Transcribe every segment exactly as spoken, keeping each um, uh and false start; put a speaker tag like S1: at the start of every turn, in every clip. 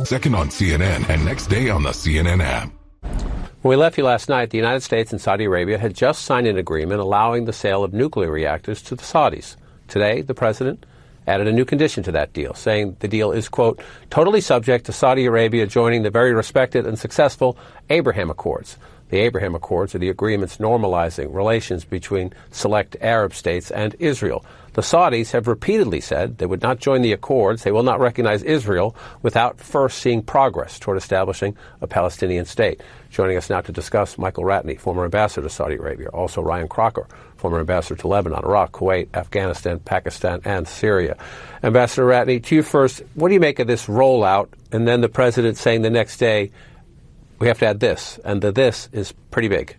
S1: Second on C N N and next day on the C N N app.
S2: When we left you last night, the United States and Saudi Arabia had just signed an agreement allowing the sale of nuclear reactors to the Saudis. Today, the president added a new condition to that deal, saying the deal is, quote, totally subject to Saudi Arabia joining the very respected and successful Abraham Accords. The Abraham Accords are the agreements normalizing relations between select Arab states and Israel. The Saudis have repeatedly said they would not join the accords. They will not recognize Israel without first seeing progress toward establishing a Palestinian state. Joining us now to discuss, Michael Ratney, former ambassador to Saudi Arabia. Also Ryan Crocker, former ambassador to Lebanon, Iraq, Kuwait, Afghanistan, Pakistan, and Syria. Ambassador Ratney, to you first, what do you make of this rollout and then the president saying the next day, we have to add this, and the this is pretty big?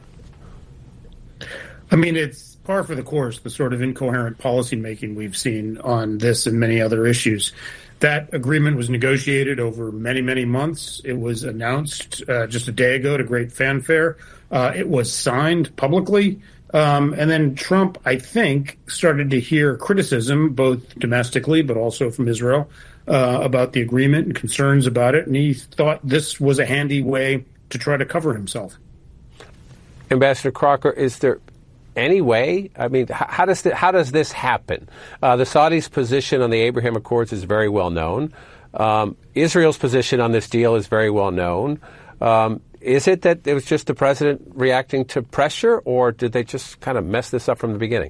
S3: I mean, it's par for the course, the sort of incoherent policymaking we've seen on this and many other issues. That agreement was negotiated over many, many months. It was announced uh, just a day ago to great fanfare. Uh, it was signed publicly. Um, and then Trump, I think, started to hear criticism, both domestically but also from Israel, uh, about the agreement and concerns about it. And he thought this was a handy way to try to cover himself.
S2: Ambassador Crocker, is there any way? I mean, how does the, how does this happen? Uh, the Saudis' position on the Abraham Accords is very well known. Um, Israel's position on this deal is very well known. Um, is it that it was just the president reacting to pressure, or did they just kind of mess this up from the beginning?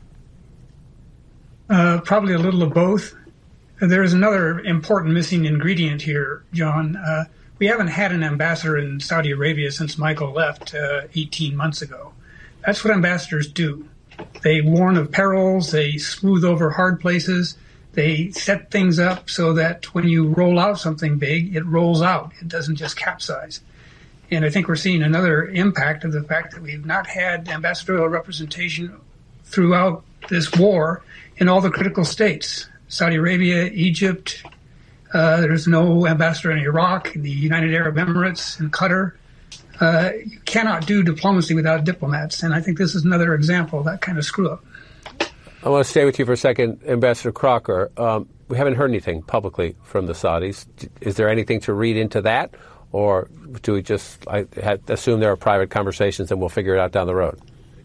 S4: Uh, probably a little of both. There is another important missing ingredient here, John. Uh, we haven't had an ambassador in Saudi Arabia since Michael left uh, eighteen months ago. That's what ambassadors do. They warn of perils, they smooth over hard places, they set things up so that when you roll out something big, it rolls out. It doesn't just capsize. And I think we're seeing another impact of the fact that we've not had ambassadorial representation throughout this war in all the critical states. Saudi Arabia, Egypt, uh, there's no ambassador in Iraq, the United Arab Emirates, and Qatar. Uh, you cannot do diplomacy without diplomats, and I think this is another example of that kind of screw-up.
S2: I want to stay with you for a second, Ambassador Crocker. Um, we haven't heard anything publicly from the Saudis. Is there anything to read into that, or do we just I, assume there are private conversations and we'll figure it out down the road?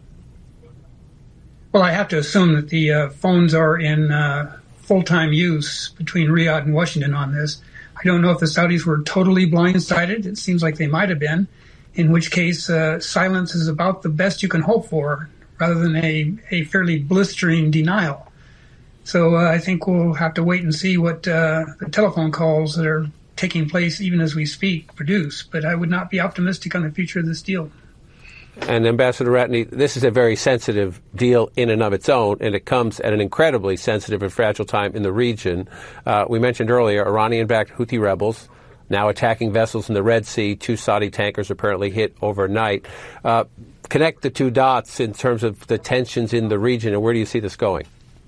S4: Well, I have to assume that the uh, phones are in uh, full-time use between Riyadh and Washington on this. I don't know if the Saudis were totally blindsided. It seems like they might have been, in which case uh, silence is about the best you can hope for, rather than a, a fairly blistering denial. So uh, I think we'll have to wait and see what uh, the telephone calls that are taking place even as we speak produce. But I would not be optimistic on the future of this deal.
S2: And Ambassador Ratney, this is a very sensitive deal in and of its own, and it comes at an incredibly sensitive and fragile time in the region. Uh, we mentioned earlier Iranian-backed Houthi rebels now attacking vessels in the Red Sea. Two Saudi tankers apparently hit overnight. Uh, connect the two dots in terms of the tensions in the region, and where do you see this going?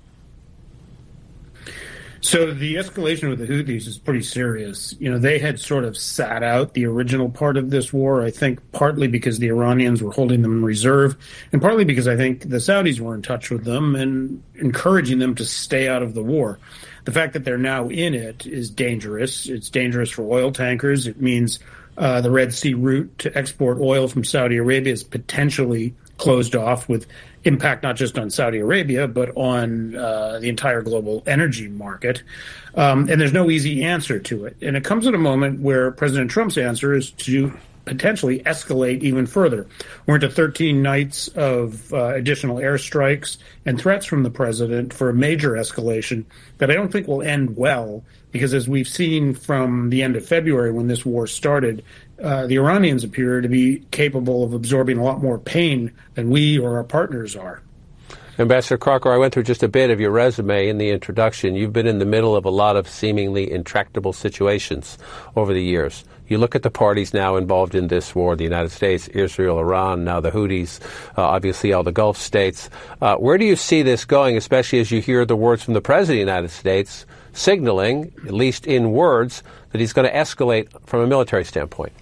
S3: So the escalation with the Houthis is pretty serious. You know, they had sort of sat out the original part of this war, I think partly because the Iranians were holding them in reserve, and partly because I think the Saudis were in touch with them and encouraging them to stay out of the war. The fact that they're now in it is dangerous. It's dangerous for oil tankers. It means uh, the Red Sea route to export oil from Saudi Arabia is potentially closed off, with impact not just on Saudi Arabia, but on uh, the entire global energy market. Um, and there's no easy answer to it. And it comes at a moment where President Trump's answer is to potentially escalate even further. We're into thirteen nights of uh, additional airstrikes and threats from the president for a major escalation that I don't think will end well, because as we've seen from the end of February when this war started, uh, the Iranians appear to be capable of absorbing a lot more pain than we or our partners are.
S2: Ambassador Crocker, I went through just a bit of your resume in the introduction. You've been in the middle of a lot of seemingly intractable situations over the years. You look at the parties now involved in this war, the United States, Israel, Iran, now the Houthis, uh, obviously all the Gulf states. Uh, where do you see this going, especially as you hear the words from the President of the United States signaling, at least in words, that he's going to escalate from a military standpoint?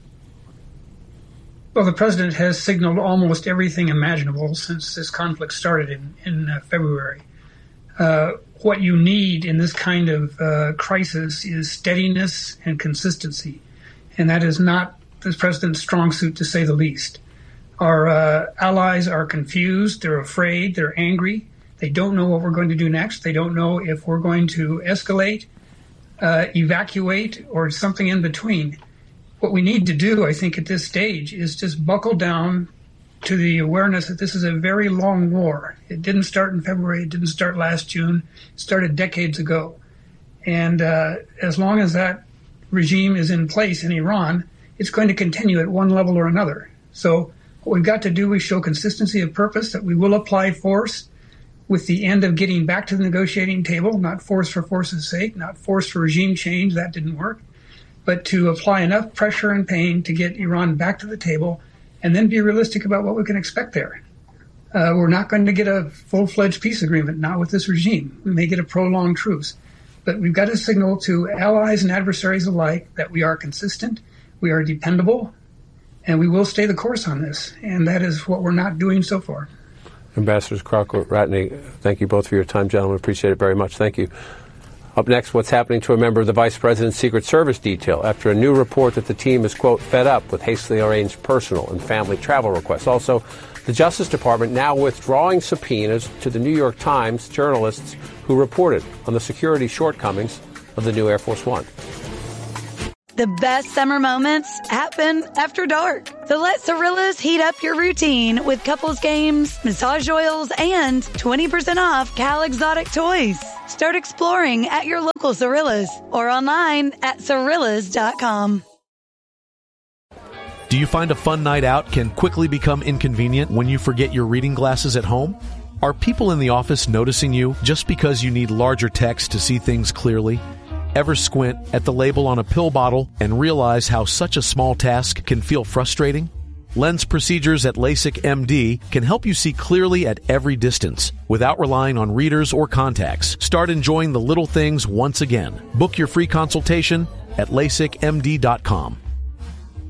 S4: Well, the president has signaled almost everything imaginable since this conflict started in, in uh, February. Uh, what you need in this kind of uh, crisis is steadiness and consistency. And that is not the president's strong suit, to say the least. Our uh, allies are confused, they're afraid, they're angry. They don't know what we're going to do next. They don't know if we're going to escalate, uh, evacuate, or something in between. What we need to do, I think, at this stage is just buckle down to the awareness that this is a very long war. It didn't start in February. It didn't start last June. It started decades ago. And uh, as long as that regime is in place in Iran, it's going to continue at one level or another. So what we've got to do is show consistency of purpose, that we will apply force with the end of getting back to the negotiating table, not force for force's sake, not force for regime change. That didn't work. But to apply enough pressure and pain to get Iran back to the table and then be realistic about what we can expect there. Uh, we're not going to get a full-fledged peace agreement, not with this regime. We may get a prolonged truce. But we've got to signal to allies and adversaries alike that we are consistent, we are dependable, and we will stay the course on this. And that is what we're not doing so far.
S2: Ambassadors Crocker, Ratney, thank you both for your time, gentlemen. Appreciate it very much. Thank you. Up next, what's happening to a member of the Vice President's Secret Service detail after a new report that the team is, quote, fed up with hastily arranged personal and family travel requests. Also, the Justice Department now withdrawing subpoenas to the New York Times journalists who reported on the security shortcomings of the new Air Force One.
S5: The best summer moments happen after dark. So let Cirillas heat up your routine with couples games, massage oils, and twenty percent off Cal Exotic toys. Start exploring at your local Cirillas or online at Cirillas dot com.
S6: Do you find a fun night out can quickly become inconvenient when you forget your reading glasses at home? Are people in the office noticing you just because you need larger text to see things clearly? Ever squint at the label on a pill bottle and realize how such a small task can feel frustrating? Lens procedures at LASIK M D can help you see clearly at every distance without relying on readers or contacts. Start enjoying the little things once again. Book your free consultation at LASIK M D dot com.